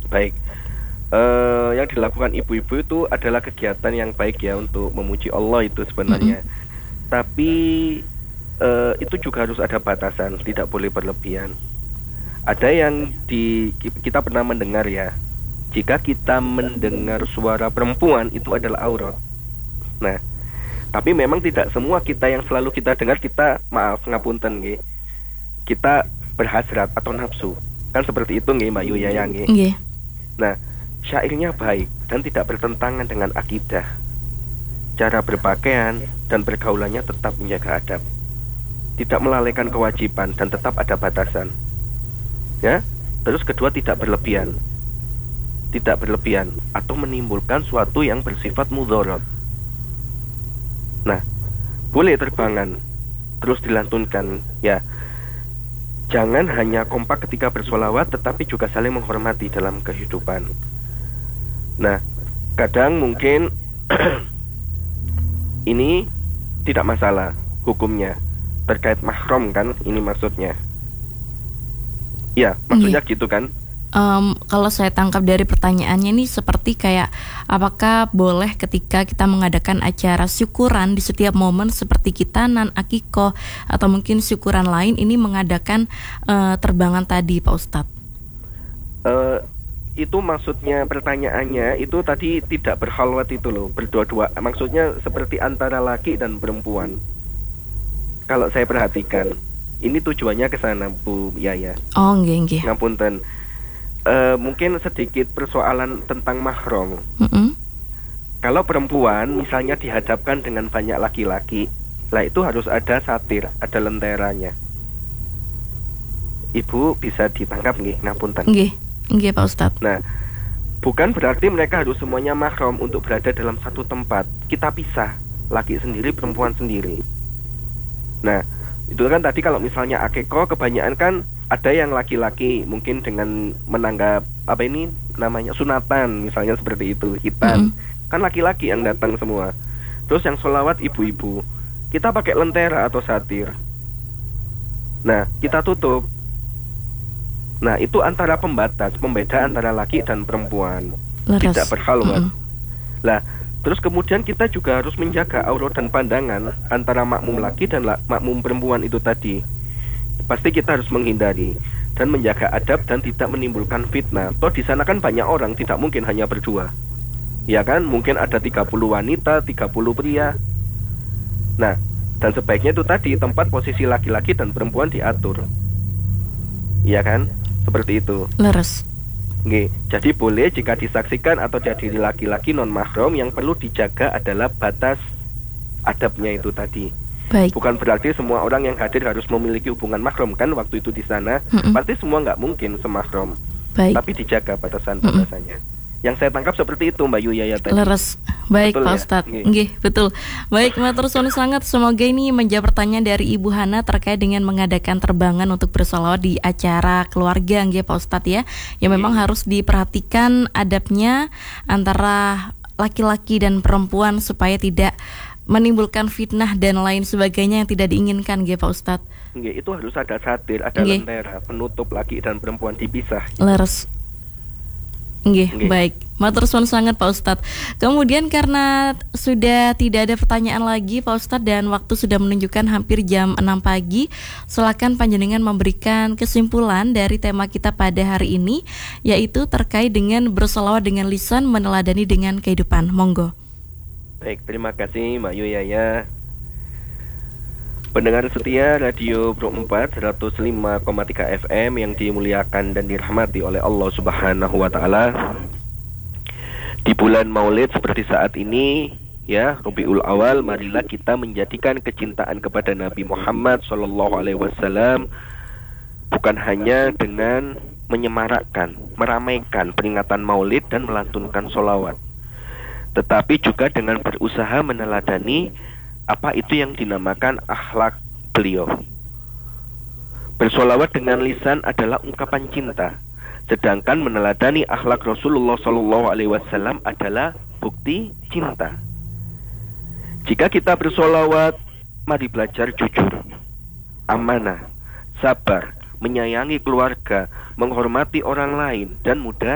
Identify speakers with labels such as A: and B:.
A: Baik. Yang dilakukan ibu-ibu itu adalah kegiatan yang baik ya untuk memuji Allah itu
B: Mm-mm.
A: sebenarnya. Tapi itu juga harus ada batasan, tidak boleh berlebihan. Ada yang kita pernah mendengar ya, jika kita mendengar suara perempuan itu adalah aurat. Nah, tapi memang tidak semua kita yang selalu kita dengar kita maaf ngapunten nggih. Kita berhasrat atau nafsu. Kan seperti itu nggih Mbak Yuya nggih.
B: Nggih.
A: Nah, syairnya baik dan tidak bertentangan dengan akidah. Cara berpakaian dan pergaulannya tetap menjaga adab. Tidak melalaikan kewajiban dan tetap ada batasan. Ya. Terus kedua tidak berlebihan. Tidak berlebihan atau menimbulkan suatu yang bersifat mudharat. Nah, boleh terbangan terus dilantunkan ya. Jangan hanya kompak ketika bersolawat, tetapi juga saling menghormati dalam kehidupan. Nah, kadang mungkin ini tidak masalah hukumnya terkait mahram kan, ini maksudnya. Ya, maksudnya
B: Nggih.
A: gitu kan?
B: Kalau saya tangkap dari pertanyaannya ini seperti kayak apakah boleh ketika kita mengadakan acara syukuran di setiap momen seperti khitanan, akikoh atau mungkin syukuran lain ini mengadakan terbangan tadi Pak Ustadz?
A: Eh, itu maksudnya pertanyaannya itu tadi tidak berkhalwat itu loh, berdua-dua. Maksudnya seperti antara laki dan perempuan. Kalau saya perhatikan, ini tujuannya ke sana Bu Yaya.
B: Oh nggih nggih.
A: Ngapunten. Mungkin sedikit persoalan tentang mahram.
B: Mm-mm.
A: Kalau perempuan misalnya dihadapkan dengan banyak laki-laki, lah itu harus ada satir, ada lenteranya. Ibu bisa ditangkap nggih, ngapunten.
B: Nggih nggih Pak Ustadz.
A: Nah, bukan berarti mereka harus semuanya mahram untuk berada dalam satu tempat. Kita pisah, laki sendiri, perempuan sendiri. Nah, itu kan tadi kalau misalnya akeko kebanyakan kan ada yang laki-laki mungkin dengan menanggap apa ini namanya sunatan misalnya seperti itu, hitan.
B: Mm-mm.
A: Kan laki-laki yang datang semua. Terus yang sholawat ibu-ibu. Kita pakai lentera atau satir. Nah, kita tutup. Nah, itu antara pembatas, pembeda antara laki dan perempuan. Tidak
B: Leres.
A: berkhalwat.
B: Mm-mm.
A: Lah, terus kemudian kita juga harus menjaga aurat dan pandangan antara makmum laki dan makmum perempuan itu tadi. Pasti kita harus menghindari dan menjaga adab dan tidak menimbulkan fitnah. Toh di sana kan banyak orang, tidak mungkin hanya berdua. Ya kan? Mungkin ada 30 wanita, 30 pria. Nah, dan sebaiknya itu tadi tempat posisi laki-laki dan perempuan diatur. Ya kan? Seperti itu.
B: Leres.
A: Nggih, jadi boleh jika disaksikan atau jadi laki-laki non mahram, yang perlu dijaga adalah batas adabnya itu tadi.
B: Baik.
A: Bukan berarti semua orang yang hadir harus memiliki hubungan mahram kan waktu itu di sana.
B: Mm-mm.
A: Pasti semua nggak mungkin semahram.
B: Baik.
A: Tapi dijaga
B: Mm-mm.
A: batasan-batasannya. Yang saya tangkap seperti itu Mbak Yuya tadi.
B: Leres. Baik
A: Betul
B: Pak
A: ya?
B: Ustadz.
A: Nggih.
B: Nggih, betul. Baik, matur suwun sangat. Semoga ini menjawab pertanyaan dari Ibu Hana terkait dengan mengadakan terbangan untuk bersolawat di acara keluarga nggih Pak Ustadz ya. Yang memang
A: Nggih.
B: harus diperhatikan adabnya antara laki-laki dan perempuan supaya tidak menimbulkan fitnah dan lain sebagainya yang tidak diinginkan nggih Pak Ustadz.
A: Nggih, itu harus ada satir, ada
B: Nggih.
A: lentera, penutup laki dan perempuan dipisah.
B: Leres. Nggih,
A: Nggih.
B: baik. Matur suwun sangat Pak Ustadz. Kemudian karena sudah tidak ada pertanyaan lagi Pak Ustadz dan waktu sudah menunjukkan hampir jam 6 pagi, silakan panjenengan memberikan kesimpulan dari tema kita pada hari ini, yaitu terkait dengan bersolawat dengan lisan meneladani dengan kehidupan. Monggo.
A: Baik, terima kasih Mbak Yuya. Pendengar setia Radio Pro 4 105,3 FM yang dimuliakan dan dirahmati oleh Allah Subhanahu wa taala. Di bulan Maulid seperti saat ini ya, Rabiul Awal, marilah kita menjadikan kecintaan kepada Nabi Muhammad sallallahu alaihi wasallam bukan hanya dengan menyemarakkan, meramaikan peringatan Maulid dan melantunkan sholawat, tetapi juga dengan berusaha meneladani apa itu yang dinamakan akhlak beliau. Bersolawat dengan lisan adalah ungkapan cinta, sedangkan meneladani akhlak Rasulullah Shallallahu Alaihi Wasallam adalah bukti cinta. Jika kita bersolawat, mari belajar jujur, amanah, sabar, menyayangi keluarga, menghormati orang lain, dan mudah